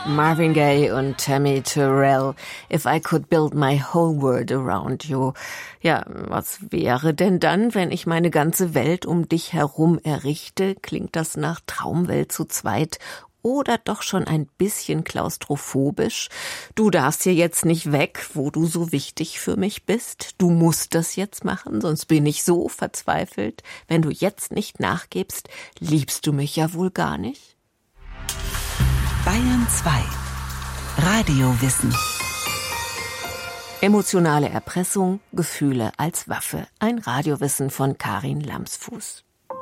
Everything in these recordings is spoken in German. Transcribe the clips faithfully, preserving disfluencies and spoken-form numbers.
Marvin Gaye und Tammy Terrell. If I could build my whole world around you. Ja, was wäre denn dann, wenn ich meine ganze Welt um dich herum errichte? Klingt das nach Traumwelt zu zweit? Oder doch schon ein bisschen klaustrophobisch? Du darfst hier jetzt nicht weg, wo du so wichtig für mich bist. Du musst das jetzt machen, sonst bin ich so verzweifelt. Wenn du jetzt nicht nachgibst, liebst du mich ja wohl gar nicht? Bayern zwei. Radiowissen. Emotionale Erpressung, Gefühle als Waffe. Ein Radiowissen von Karin Lamsfuß.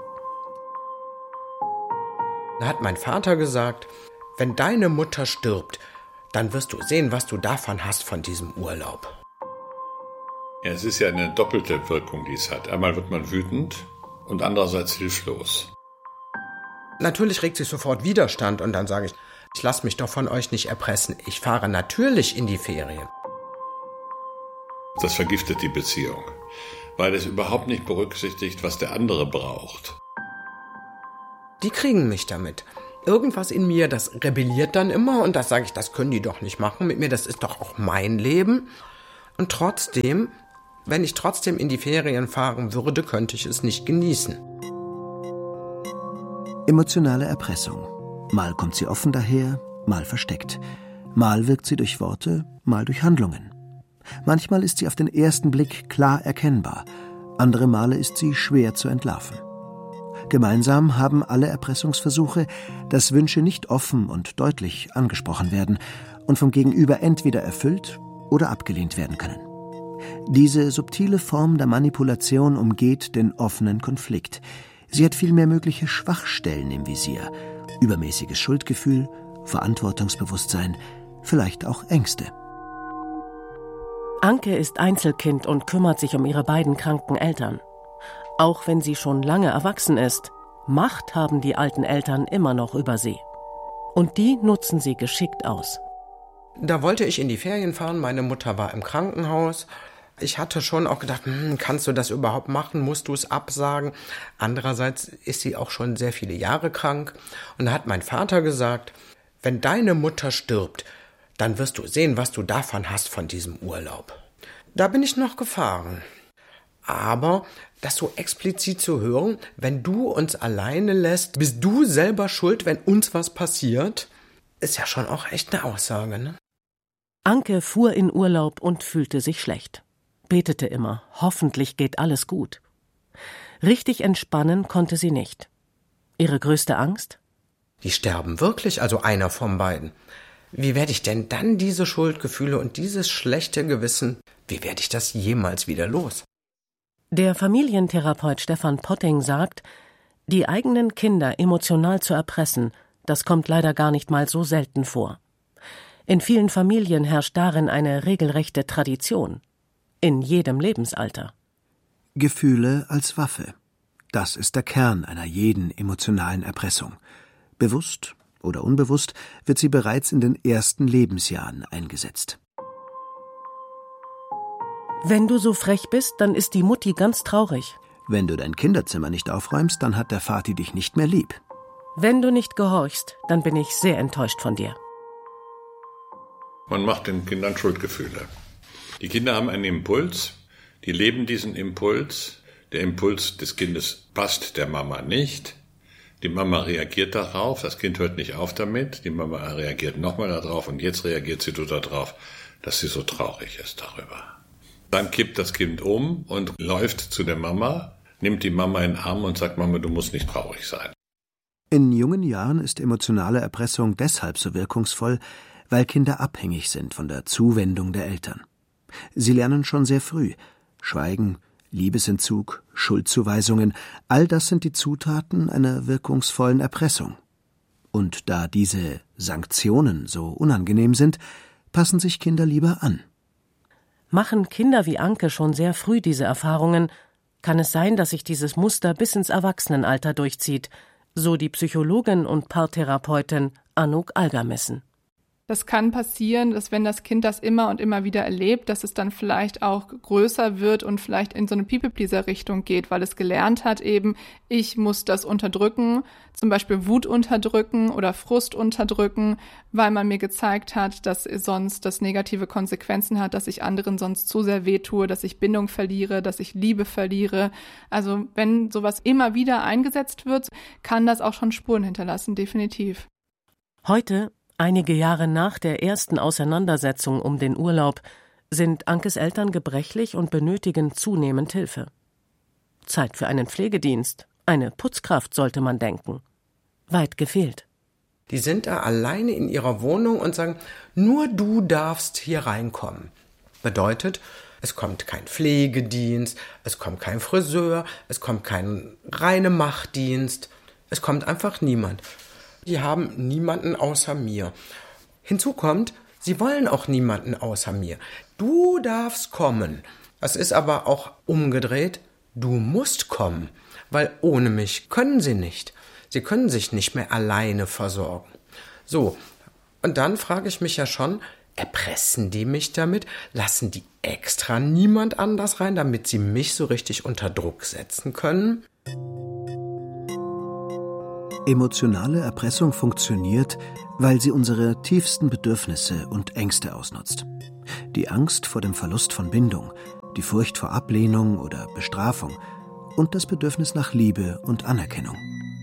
Da hat mein Vater gesagt, wenn deine Mutter stirbt, dann wirst du sehen, was du davon hast, von diesem Urlaub. Ja, es ist ja eine doppelte Wirkung, die es hat. Einmal wird man wütend und andererseits hilflos. Natürlich regt sich sofort Widerstand und dann sage ich, ich lasse mich doch von euch nicht erpressen. Ich fahre natürlich in die Ferien. Das vergiftet die Beziehung, weil es überhaupt nicht berücksichtigt, was der andere braucht. Die kriegen mich damit. Irgendwas in mir, das rebelliert dann immer und das sage ich, das können die doch nicht machen mit mir, das ist doch auch mein Leben. Und trotzdem, wenn ich trotzdem in die Ferien fahren würde, könnte ich es nicht genießen. Emotionale Erpressung. Mal kommt sie offen daher, mal versteckt. Mal wirkt sie durch Worte, mal durch Handlungen. Manchmal ist sie auf den ersten Blick klar erkennbar, andere Male ist sie schwer zu entlarven. Gemeinsam haben alle Erpressungsversuche, dass Wünsche nicht offen und deutlich angesprochen werden und vom Gegenüber entweder erfüllt oder abgelehnt werden können. Diese subtile Form der Manipulation umgeht den offenen Konflikt. Sie hat vielmehr mögliche Schwachstellen im Visier, übermäßiges Schuldgefühl, Verantwortungsbewusstsein, vielleicht auch Ängste. Anke ist Einzelkind und kümmert sich um ihre beiden kranken Eltern. Auch wenn sie schon lange erwachsen ist, Macht haben die alten Eltern immer noch über sie. Und die nutzen sie geschickt aus. Da wollte ich in die Ferien fahren, meine Mutter war im Krankenhaus. Ich hatte schon auch gedacht, hm, kannst du das überhaupt machen, musst du es absagen? Andererseits ist sie auch schon sehr viele Jahre krank. Und da hat mein Vater gesagt, wenn deine Mutter stirbt, dann wirst du sehen, was du davon hast, von diesem Urlaub. Da bin ich noch gefahren. Aber das so explizit zu hören, wenn du uns alleine lässt, bist du selber schuld, wenn uns was passiert, ist ja schon auch echt eine Aussage, ne? Anke fuhr in Urlaub und fühlte sich schlecht. Betete immer, hoffentlich geht alles gut. Richtig entspannen konnte sie nicht. Ihre größte Angst? Die sterben wirklich, also einer von beiden. Wie werde ich denn dann diese Schuldgefühle und dieses schlechte Gewissen, wie werde ich das jemals wieder los? Der Familientherapeut Stefan Potting sagt, die eigenen Kinder emotional zu erpressen, das kommt leider gar nicht mal so selten vor. In vielen Familien herrscht darin eine regelrechte Tradition. In jedem Lebensalter. Gefühle als Waffe. Das ist der Kern einer jeden emotionalen Erpressung. Bewusst oder unbewusst wird sie bereits in den ersten Lebensjahren eingesetzt. Wenn du so frech bist, dann ist die Mutti ganz traurig. Wenn du dein Kinderzimmer nicht aufräumst, dann hat der Vati dich nicht mehr lieb. Wenn du nicht gehorchst, dann bin ich sehr enttäuscht von dir. Man macht den Kindern Schuldgefühle. Die Kinder haben einen Impuls, die leben diesen Impuls. Der Impuls des Kindes passt der Mama nicht. Die Mama reagiert darauf, das Kind hört nicht auf damit. Die Mama reagiert nochmal darauf und jetzt reagiert sie so darauf, dass sie so traurig ist darüber. Dann kippt das Kind um und läuft zu der Mama, nimmt die Mama in den Arm und sagt, Mama, du musst nicht traurig sein. In jungen Jahren ist emotionale Erpressung deshalb so wirkungsvoll, weil Kinder abhängig sind von der Zuwendung der Eltern. Sie lernen schon sehr früh. Schweigen, Liebesentzug, Schuldzuweisungen, all das sind die Zutaten einer wirkungsvollen Erpressung. Und da diese Sanktionen so unangenehm sind, passen sich Kinder lieber an. Machen Kinder wie Anke schon sehr früh diese Erfahrungen, kann es sein, dass sich dieses Muster bis ins Erwachsenenalter durchzieht, so die Psychologin und Paartherapeutin Anouk Algermissen. Das kann passieren, dass wenn das Kind das immer und immer wieder erlebt, dass es dann vielleicht auch größer wird und vielleicht in so eine People-Pleaser-Richtung geht, weil es gelernt hat eben, ich muss das unterdrücken, zum Beispiel Wut unterdrücken oder Frust unterdrücken, weil man mir gezeigt hat, dass sonst das negative Konsequenzen hat, dass ich anderen sonst zu sehr wehtue, dass ich Bindung verliere, dass ich Liebe verliere. Also wenn sowas immer wieder eingesetzt wird, kann das auch schon Spuren hinterlassen, definitiv. Heute, einige Jahre nach der ersten Auseinandersetzung um den Urlaub, sind Ankes Eltern gebrechlich und benötigen zunehmend Hilfe. Zeit für einen Pflegedienst, eine Putzkraft sollte man denken. Weit gefehlt. Die sind da alleine in ihrer Wohnung und sagen, nur du darfst hier reinkommen. Bedeutet, es kommt kein Pflegedienst, es kommt kein Friseur, es kommt kein Reinemachtdienst, es kommt einfach niemand. Die haben niemanden außer mir. Hinzu kommt, sie wollen auch niemanden außer mir. Du darfst kommen. Es ist aber auch umgedreht, du musst kommen, weil ohne mich können sie nicht. Sie können sich nicht mehr alleine versorgen. So, und dann frage ich mich ja schon, erpressen die mich damit? Lassen die extra niemand anders rein, damit sie mich so richtig unter Druck setzen können? Emotionale Erpressung funktioniert, weil sie unsere tiefsten Bedürfnisse und Ängste ausnutzt. Die Angst vor dem Verlust von Bindung, die Furcht vor Ablehnung oder Bestrafung und das Bedürfnis nach Liebe und Anerkennung.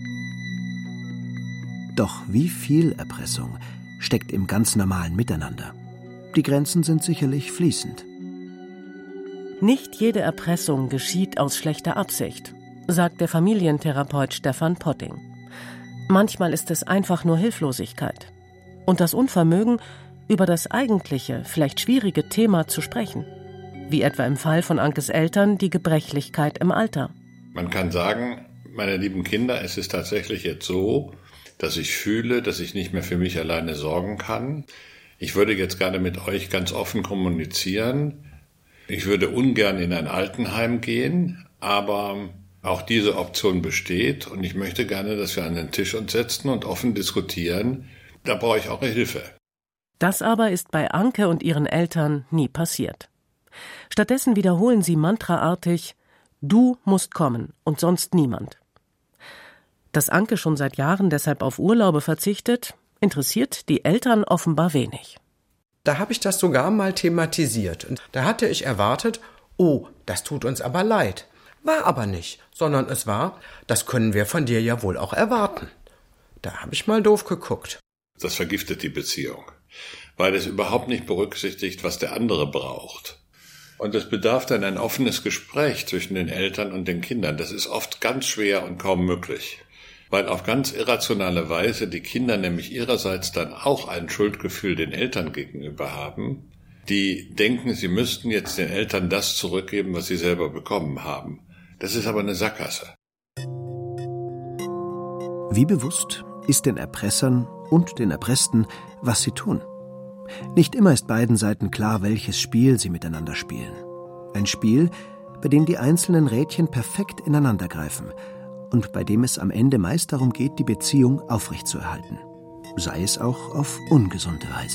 Doch wie viel Erpressung steckt im ganz normalen Miteinander? Die Grenzen sind sicherlich fließend. Nicht jede Erpressung geschieht aus schlechter Absicht, sagt der Familientherapeut Stefan Potting. Manchmal ist es einfach nur Hilflosigkeit und das Unvermögen, über das eigentliche, vielleicht schwierige Thema zu sprechen, wie etwa im Fall von Ankes Eltern die Gebrechlichkeit im Alter. Man kann sagen, meine lieben Kinder, es ist tatsächlich jetzt so, dass ich fühle, dass ich nicht mehr für mich alleine sorgen kann. Ich würde jetzt gerne mit euch ganz offen kommunizieren. Ich würde ungern in ein Altenheim gehen, aber auch diese Option besteht und ich möchte gerne, dass wir an den Tisch uns setzen und offen diskutieren. Da brauche ich eure Hilfe. Das aber ist bei Anke und ihren Eltern nie passiert. Stattdessen wiederholen sie mantraartig, du musst kommen und sonst niemand. Dass Anke schon seit Jahren deshalb auf Urlaube verzichtet, interessiert die Eltern offenbar wenig. Da habe ich das sogar mal thematisiert. Und da hatte ich erwartet, oh, das tut uns aber leid. War aber nicht, sondern es war, das können wir von dir ja wohl auch erwarten. Da habe ich mal doof geguckt. Das vergiftet die Beziehung, weil es überhaupt nicht berücksichtigt, was der andere braucht. Und es bedarf dann ein offenes Gespräch zwischen den Eltern und den Kindern. Das ist oft ganz schwer und kaum möglich, weil auf ganz irrationale Weise die Kinder nämlich ihrerseits dann auch ein Schuldgefühl den Eltern gegenüber haben, die denken, sie müssten jetzt den Eltern das zurückgeben, was sie selber bekommen haben. Das ist aber eine Sackgasse. Wie bewusst ist den Erpressern und den Erpressten, was sie tun? Nicht immer ist beiden Seiten klar, welches Spiel sie miteinander spielen. Ein Spiel, bei dem die einzelnen Rädchen perfekt ineinandergreifen und bei dem es am Ende meist darum geht, die Beziehung aufrechtzuerhalten. Sei es auch auf ungesunde Weise.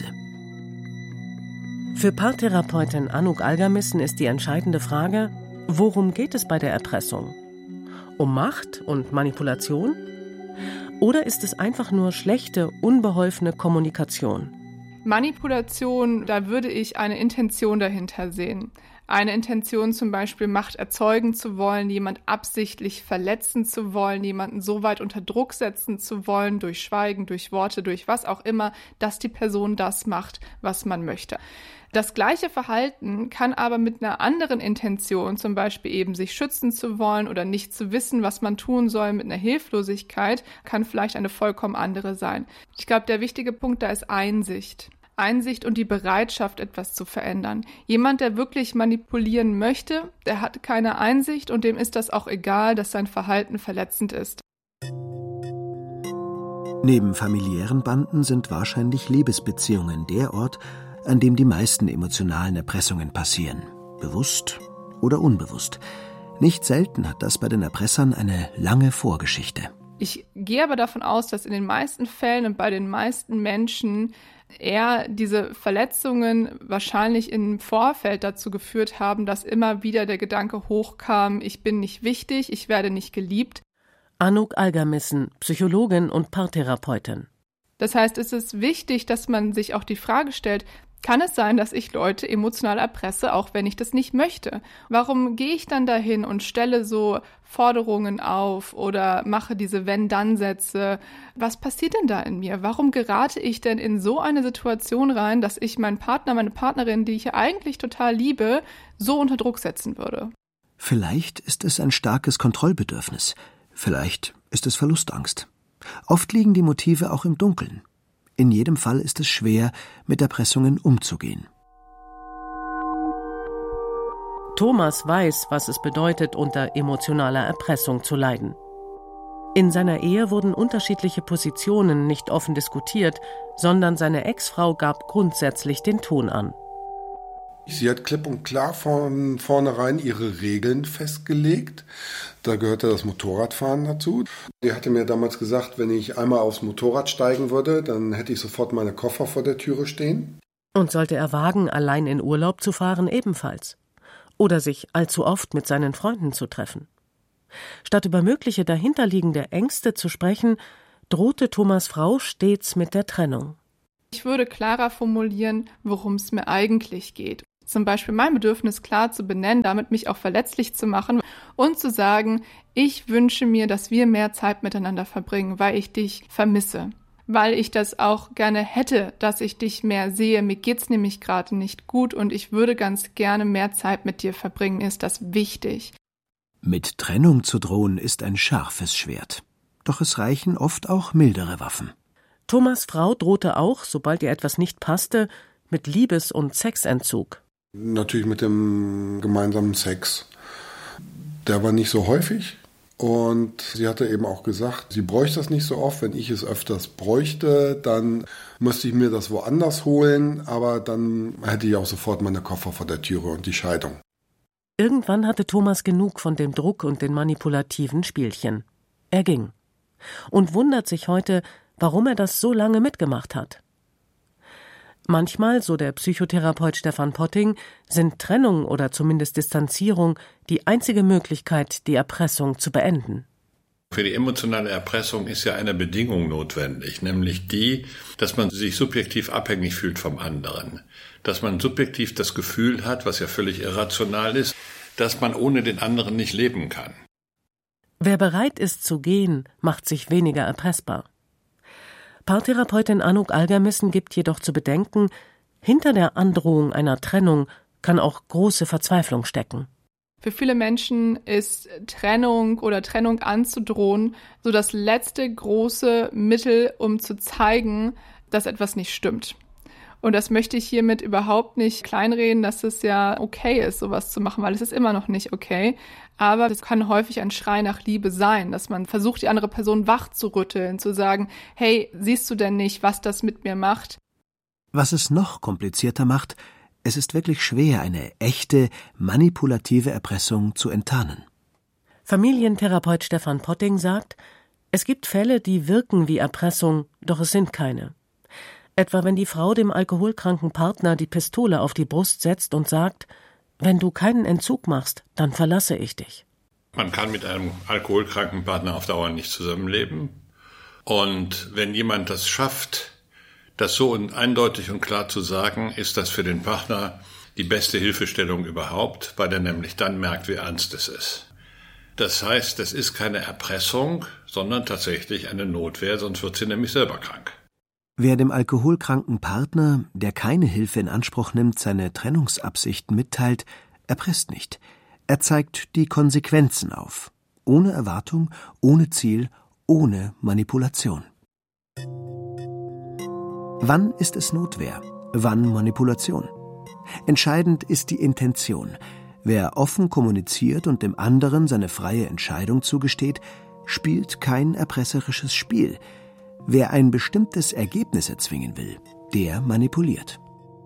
Für Paartherapeutin Anouk Algermissen ist die entscheidende Frage, worum geht es bei der Erpressung? Um Macht und Manipulation? Oder ist es einfach nur schlechte, unbeholfene Kommunikation? Manipulation, da würde ich eine Intention dahinter sehen. Eine Intention zum Beispiel, Macht erzeugen zu wollen, jemand absichtlich verletzen zu wollen, jemanden so weit unter Druck setzen zu wollen, durch Schweigen, durch Worte, durch was auch immer, dass die Person das macht, was man möchte. Das gleiche Verhalten kann aber mit einer anderen Intention, zum Beispiel eben sich schützen zu wollen oder nicht zu wissen, was man tun soll, mit einer Hilflosigkeit, kann vielleicht eine vollkommen andere sein. Ich glaube, der wichtige Punkt da ist Einsicht. Einsicht und die Bereitschaft, etwas zu verändern. Jemand, der wirklich manipulieren möchte, der hat keine Einsicht und dem ist das auch egal, dass sein Verhalten verletzend ist. Neben familiären Banden sind wahrscheinlich Liebesbeziehungen der Ort, an dem die meisten emotionalen Erpressungen passieren. Bewusst oder unbewusst. Nicht selten hat das bei den Erpressern eine lange Vorgeschichte. Ich gehe aber davon aus, dass in den meisten Fällen und bei den meisten Menschen eher diese Verletzungen wahrscheinlich im Vorfeld dazu geführt haben, dass immer wieder der Gedanke hochkam, ich bin nicht wichtig, ich werde nicht geliebt. Anouk Algermissen, Psychologin und Paartherapeutin. Das heißt, es ist wichtig, dass man sich auch die Frage stellt, kann es sein, dass ich Leute emotional erpresse, auch wenn ich das nicht möchte? Warum gehe ich dann dahin und stelle so Forderungen auf oder mache diese Wenn-Dann-Sätze? Was passiert denn da in mir? Warum gerate ich denn in so eine Situation rein, dass ich meinen Partner, meine Partnerin, die ich ja eigentlich total liebe, so unter Druck setzen würde? Vielleicht ist es ein starkes Kontrollbedürfnis. Vielleicht ist es Verlustangst. Oft liegen die Motive auch im Dunkeln. In jedem Fall ist es schwer, mit Erpressungen umzugehen. Thomas weiß, was es bedeutet, unter emotionaler Erpressung zu leiden. In seiner Ehe wurden unterschiedliche Positionen nicht offen diskutiert, sondern seine Ex-Frau gab grundsätzlich den Ton an. Sie hat klipp und klar von vornherein ihre Regeln festgelegt. Da gehörte das Motorradfahren dazu. Die hatte mir damals gesagt, wenn ich einmal aufs Motorrad steigen würde, dann hätte ich sofort meine Koffer vor der Türe stehen. Und sollte er wagen, allein in Urlaub zu fahren, ebenfalls. Oder sich allzu oft mit seinen Freunden zu treffen. Statt über mögliche dahinterliegende Ängste zu sprechen, drohte Thomas' Frau stets mit der Trennung. Ich würde klarer formulieren, worum es mir eigentlich geht. Zum Beispiel mein Bedürfnis klar zu benennen, damit mich auch verletzlich zu machen und zu sagen, ich wünsche mir, dass wir mehr Zeit miteinander verbringen, weil ich dich vermisse. Weil ich das auch gerne hätte, dass ich dich mehr sehe. Mir geht's nämlich gerade nicht gut und ich würde ganz gerne mehr Zeit mit dir verbringen. Mir ist das wichtig. Mit Trennung zu drohen ist ein scharfes Schwert. Doch es reichen oft auch mildere Waffen. Thomas' Frau drohte auch, sobald ihr etwas nicht passte, mit Liebes- und Sexentzug. Natürlich mit dem gemeinsamen Sex. Der war nicht so häufig und sie hatte eben auch gesagt, sie bräuchte das nicht so oft. Wenn ich es öfters bräuchte, dann müsste ich mir das woanders holen, aber dann hätte ich auch sofort meine Koffer vor der Türe und die Scheidung. Irgendwann hatte Thomas genug von dem Druck und den manipulativen Spielchen. Er ging. Und wundert sich heute, warum er das so lange mitgemacht hat. Manchmal, so der Psychotherapeut Stefan Potting, sind Trennung oder zumindest Distanzierung die einzige Möglichkeit, die Erpressung zu beenden. Für die emotionale Erpressung ist ja eine Bedingung notwendig, nämlich die, dass man sich subjektiv abhängig fühlt vom anderen. Dass man subjektiv das Gefühl hat, was ja völlig irrational ist, dass man ohne den anderen nicht leben kann. Wer bereit ist zu gehen, macht sich weniger erpressbar. Paartherapeutin Anouk Algermissen gibt jedoch zu bedenken, hinter der Androhung einer Trennung kann auch große Verzweiflung stecken. Für viele Menschen ist Trennung oder Trennung anzudrohen so das letzte große Mittel, um zu zeigen, dass etwas nicht stimmt. Und das möchte ich hiermit überhaupt nicht kleinreden, dass es ja okay ist, sowas zu machen, weil es ist immer noch nicht okay. Aber das kann häufig ein Schrei nach Liebe sein, dass man versucht, die andere Person wach zu rütteln, zu sagen, hey, siehst du denn nicht, was das mit mir macht? Was es noch komplizierter macht, es ist wirklich schwer, eine echte, manipulative Erpressung zu enttarnen. Familientherapeut Stefan Potting sagt, es gibt Fälle, die wirken wie Erpressung, doch es sind keine. Etwa wenn die Frau dem alkoholkranken Partner die Pistole auf die Brust setzt und sagt, wenn du keinen Entzug machst, dann verlasse ich dich. Man kann mit einem alkoholkranken Partner auf Dauer nicht zusammenleben. Und wenn jemand das schafft, das so eindeutig und klar zu sagen, ist das für den Partner die beste Hilfestellung überhaupt, weil er nämlich dann merkt, wie ernst es ist. Das heißt, es ist keine Erpressung, sondern tatsächlich eine Notwehr, sonst wird sie nämlich selber krank. Wer dem alkoholkranken Partner, der keine Hilfe in Anspruch nimmt, seine Trennungsabsichten mitteilt, erpresst nicht. Er zeigt die Konsequenzen auf. Ohne Erwartung, ohne Ziel, ohne Manipulation. Wann ist es Notwehr? Wann Manipulation? Entscheidend ist die Intention. Wer offen kommuniziert und dem anderen seine freie Entscheidung zugesteht, spielt kein erpresserisches Spiel. Wer ein bestimmtes Ergebnis erzwingen will, der manipuliert.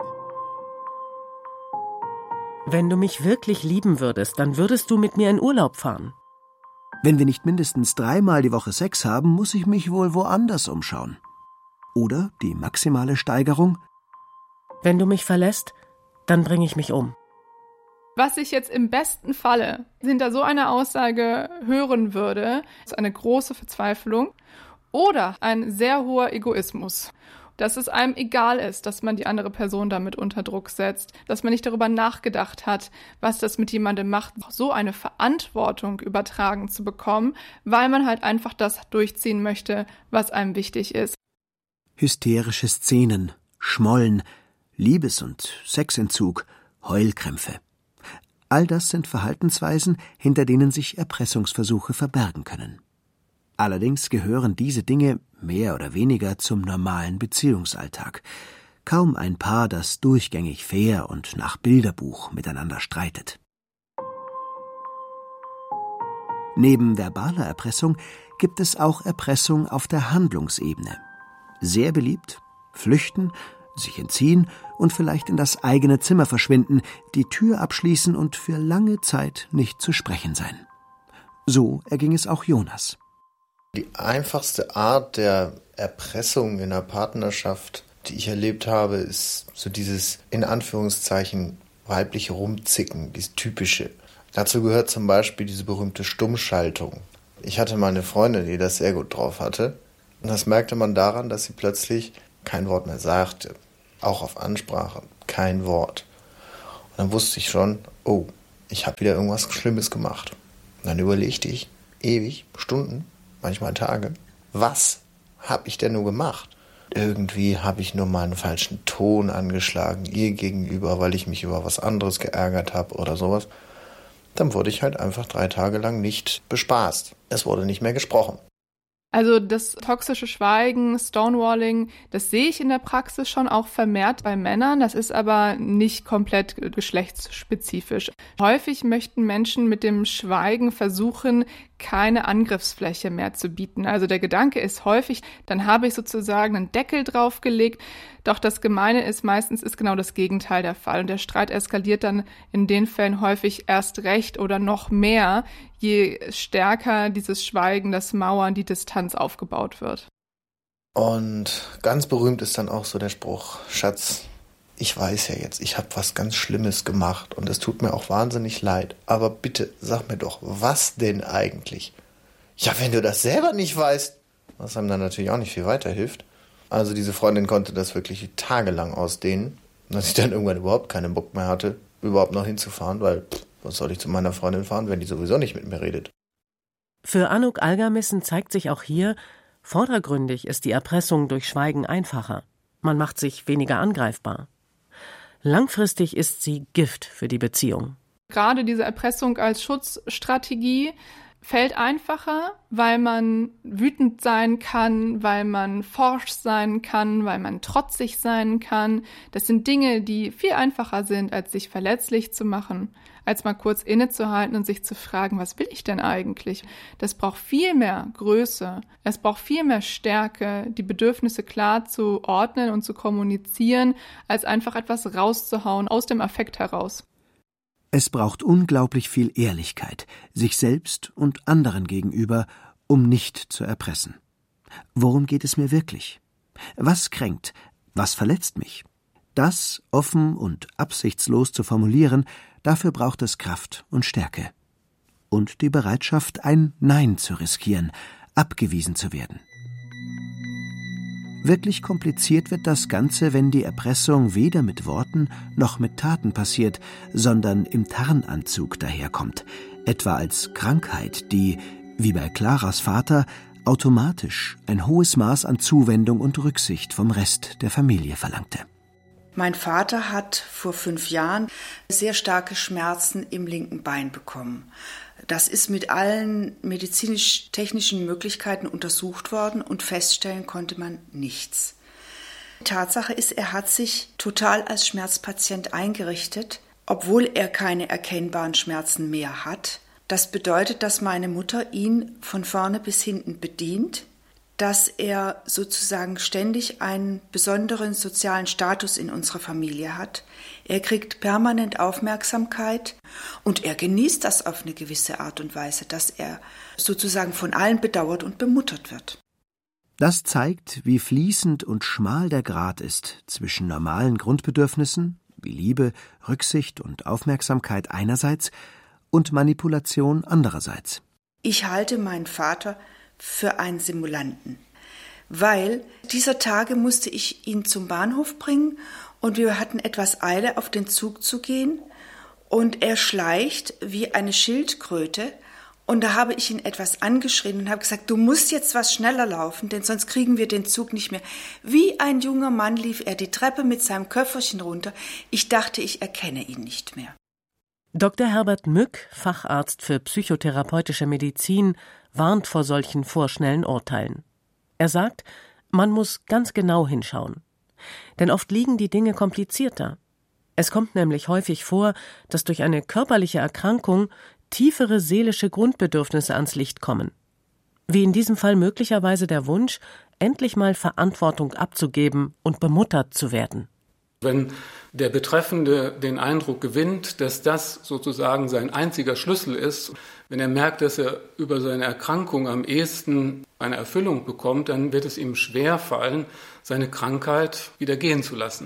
Wenn du mich wirklich lieben würdest, dann würdest du mit mir in Urlaub fahren. Wenn wir nicht mindestens dreimal die Woche Sex haben, muss ich mich wohl woanders umschauen. Oder die maximale Steigerung: Wenn du mich verlässt, dann bringe ich mich um. Was ich jetzt im besten Falle hinter so einer Aussage hören würde, ist eine große Verzweiflung oder ein sehr hoher Egoismus. Dass es einem egal ist, dass man die andere Person damit unter Druck setzt, dass man nicht darüber nachgedacht hat, was das mit jemandem macht, so eine Verantwortung übertragen zu bekommen, weil man halt einfach das durchziehen möchte, was einem wichtig ist. Hysterische Szenen, Schmollen, Liebes- und Sexentzug, Heulkrämpfe. All das sind Verhaltensweisen, hinter denen sich Erpressungsversuche verbergen können. Allerdings gehören diese Dinge mehr oder weniger zum normalen Beziehungsalltag. Kaum ein Paar, das durchgängig fair und nach Bilderbuch miteinander streitet. Neben verbaler Erpressung gibt es auch Erpressung auf der Handlungsebene. Sehr beliebt: flüchten, sich entziehen und vielleicht in das eigene Zimmer verschwinden, die Tür abschließen und für lange Zeit nicht zu sprechen sein. So erging es auch Jonas. Die einfachste Art der Erpressung in der Partnerschaft, die ich erlebt habe, ist so dieses, in Anführungszeichen, weibliche Rumzicken, dieses Typische. Dazu gehört zum Beispiel diese berühmte Stummschaltung. Ich hatte mal eine Freundin, die das sehr gut drauf hatte. Und das merkte man daran, dass sie plötzlich kein Wort mehr sagte. Auch auf Ansprache, kein Wort. Und dann wusste ich schon, oh, ich habe wieder irgendwas Schlimmes gemacht. Und dann überlegte ich ewig, Stunden, manchmal Tage, was habe ich denn nur gemacht? Irgendwie habe ich nur mal einen falschen Ton angeschlagen, ihr gegenüber, weil ich mich über was anderes geärgert habe oder sowas. Dann wurde ich halt einfach drei Tage lang nicht bespaßt. Es wurde nicht mehr gesprochen. Also das toxische Schweigen, Stonewalling, das sehe ich in der Praxis schon auch vermehrt bei Männern. Das ist aber nicht komplett geschlechtsspezifisch. Häufig möchten Menschen mit dem Schweigen versuchen, keine Angriffsfläche mehr zu bieten. Also der Gedanke ist häufig, dann habe ich sozusagen einen Deckel draufgelegt. Doch das Gemeine ist, meistens ist genau das Gegenteil der Fall. Und der Streit eskaliert dann in den Fällen häufig erst recht oder noch mehr, je stärker dieses Schweigen, das Mauern, die Distanz aufgebaut wird. Und ganz berühmt ist dann auch so der Spruch: Schatz, ich weiß ja jetzt, ich habe was ganz Schlimmes gemacht und es tut mir auch wahnsinnig leid. Aber bitte sag mir doch, was denn eigentlich? Ja, wenn du das selber nicht weißt, was einem dann natürlich auch nicht viel weiterhilft. Also diese Freundin konnte das wirklich tagelang ausdehnen, dass ich dann irgendwann überhaupt keinen Bock mehr hatte, überhaupt noch hinzufahren, weil pff, was soll ich zu meiner Freundin fahren, wenn die sowieso nicht mit mir redet? Für Anouk Algermissen zeigt sich auch hier, vordergründig ist die Erpressung durch Schweigen einfacher. Man macht sich weniger angreifbar. Langfristig ist sie Gift für die Beziehung. Gerade diese Erpressung als Schutzstrategie fällt einfacher, weil man wütend sein kann, weil man forsch sein kann, weil man trotzig sein kann. Das sind Dinge, die viel einfacher sind, als sich verletzlich zu machen, als mal kurz innezuhalten und sich zu fragen, was will ich denn eigentlich? Das braucht viel mehr Größe, es braucht viel mehr Stärke, die Bedürfnisse klar zu ordnen und zu kommunizieren, als einfach etwas rauszuhauen aus dem Affekt heraus. Es braucht unglaublich viel Ehrlichkeit, sich selbst und anderen gegenüber, um nicht zu erpressen. Worum geht es mir wirklich? Was kränkt? Was verletzt mich? Das offen und absichtslos zu formulieren, dafür braucht es Kraft und Stärke. Und die Bereitschaft, ein Nein zu riskieren, abgewiesen zu werden. Wirklich kompliziert wird das Ganze, wenn die Erpressung weder mit Worten noch mit Taten passiert, sondern im Tarnanzug daherkommt, etwa als Krankheit, die, wie bei Claras Vater, automatisch ein hohes Maß an Zuwendung und Rücksicht vom Rest der Familie verlangte. Mein Vater hat vor fünf Jahren sehr starke Schmerzen im linken Bein bekommen. Das ist mit allen medizinisch-technischen Möglichkeiten untersucht worden und feststellen konnte man nichts. Tatsache ist, er hat sich total als Schmerzpatient eingerichtet, obwohl er keine erkennbaren Schmerzen mehr hat. Das bedeutet, dass meine Mutter ihn von vorne bis hinten bedient, dass er sozusagen ständig einen besonderen sozialen Status in unserer Familie hat. Er kriegt permanent Aufmerksamkeit und er genießt das auf eine gewisse Art und Weise, dass er sozusagen von allen bedauert und bemuttert wird. Das zeigt, wie fließend und schmal der Grat ist zwischen normalen Grundbedürfnissen wie Liebe, Rücksicht und Aufmerksamkeit einerseits und Manipulation andererseits. Ich halte meinen Vater für einen Simulanten, weil dieser Tage musste ich ihn zum Bahnhof bringen und wir hatten etwas Eile, auf den Zug zu gehen und er schleicht wie eine Schildkröte. Und da habe ich ihn etwas angeschrien und habe gesagt, du musst jetzt was schneller laufen, denn sonst kriegen wir den Zug nicht mehr. Wie ein junger Mann lief er die Treppe mit seinem Köfferchen runter. Ich dachte, ich erkenne ihn nicht mehr. Doktor Herbert Mück, Facharzt für psychotherapeutische Medizin, warnt vor solchen vorschnellen Urteilen. Er sagt, man muss ganz genau hinschauen. Denn oft liegen die Dinge komplizierter. Es kommt nämlich häufig vor, dass durch eine körperliche Erkrankung tiefere seelische Grundbedürfnisse ans Licht kommen. Wie in diesem Fall möglicherweise der Wunsch, endlich mal Verantwortung abzugeben und bemuttert zu werden. Wenn der Betreffende den Eindruck gewinnt, dass das sozusagen sein einziger Schlüssel ist, wenn er merkt, dass er über seine Erkrankung am ehesten eine Erfüllung bekommt, dann wird es ihm schwer fallen, seine Krankheit wieder gehen zu lassen.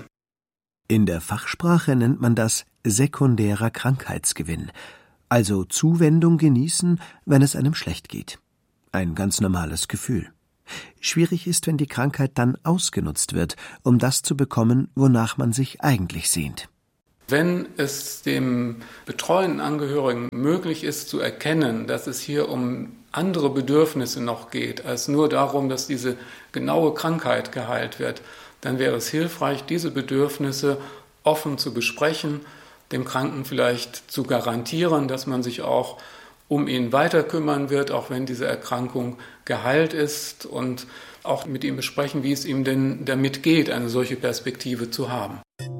In der Fachsprache nennt man das sekundärer Krankheitsgewinn. Also Zuwendung genießen, wenn es einem schlecht geht. Ein ganz normales Gefühl. Schwierig ist, wenn die Krankheit dann ausgenutzt wird, um das zu bekommen, wonach man sich eigentlich sehnt. Wenn es dem betreuenden Angehörigen möglich ist zu erkennen, dass es hier um andere Bedürfnisse noch geht, als nur darum, dass diese genaue Krankheit geheilt wird, dann wäre es hilfreich, diese Bedürfnisse offen zu besprechen, dem Kranken vielleicht zu garantieren, dass man sich auch um ihn weiter kümmern wird, auch wenn diese Erkrankung geheilt ist, und auch mit ihm besprechen, wie es ihm denn damit geht, eine solche Perspektive zu haben.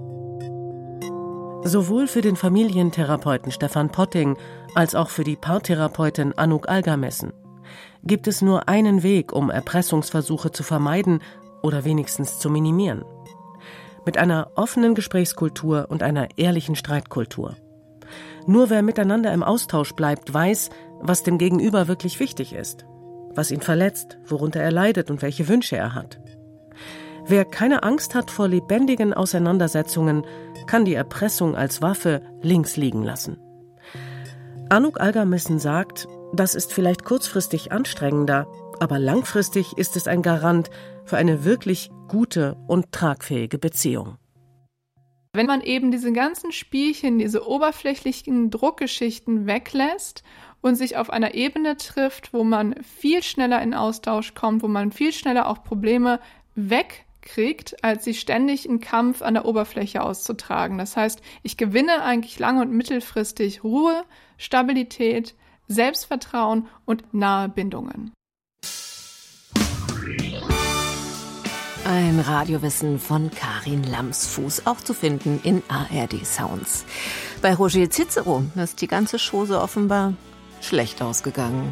Sowohl für den Familientherapeuten Stefan Potting als auch für die Paartherapeutin Anouk Algamessen gibt es nur einen Weg, um Erpressungsversuche zu vermeiden oder wenigstens zu minimieren. Mit einer offenen Gesprächskultur und einer ehrlichen Streitkultur. Nur wer miteinander im Austausch bleibt, weiß, was dem Gegenüber wirklich wichtig ist, was ihn verletzt, worunter er leidet und welche Wünsche er hat. Wer keine Angst hat vor lebendigen Auseinandersetzungen, kann die Erpressung als Waffe links liegen lassen. Anouk Algamessen sagt, das ist vielleicht kurzfristig anstrengender, aber langfristig ist es ein Garant für eine wirklich gute und tragfähige Beziehung. Wenn man eben diese ganzen Spielchen, diese oberflächlichen Druckgeschichten weglässt und sich auf einer Ebene trifft, wo man viel schneller in Austausch kommt, wo man viel schneller auch Probleme wegkriegt, als sie ständig einen Kampf an der Oberfläche auszutragen. Das heißt, ich gewinne eigentlich lang- und mittelfristig Ruhe, Stabilität, Selbstvertrauen und nahe Bindungen. Ein Radiowissen von Karin Lamsfuß, auch zu finden in A R D Sounds. Bei Roger Cicero ist die ganze Chose offenbar schlecht ausgegangen.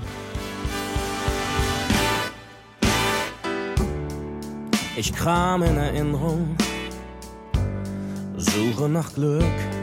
Ich kram in Erinnerung, suche nach Glück.